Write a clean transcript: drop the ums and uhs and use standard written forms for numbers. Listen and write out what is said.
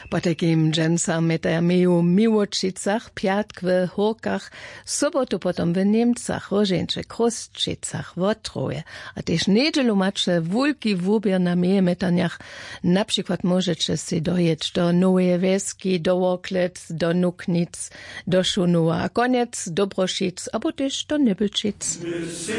Po takim dżensam metajamiju Miłočicach, piatk w Horkach, sobotu potom w Niemcach, rożeńcze Krostčicach, Wotroje, a też niedzielu macie wulki wubier na metaniach. Na przykład możecie si dojeć do Nowej Wieski, do Worklec, do Nuknic, do Szunuła, a koniec do Broszic, albo też do Nybelčic.